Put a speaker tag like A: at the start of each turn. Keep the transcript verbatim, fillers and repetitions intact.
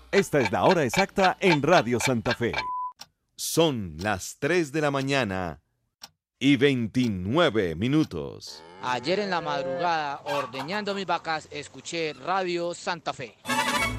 A: Esta es la hora exacta en Radio Santa Fe. Son las tres de la mañana y veintinueve minutos.
B: Ayer en la madrugada, ordeñando mis vacas, escuché Radio Santa Fe.